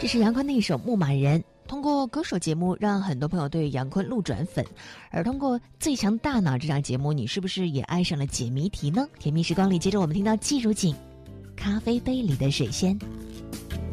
这是杨坤的一首《牧马人》。通过歌手节目，让很多朋友对杨坤路转粉。而通过《最强大脑》这档节目，你是不是也爱上了解谜题呢？甜蜜时光里，接着我们听到季如锦《咖啡杯里的水仙》。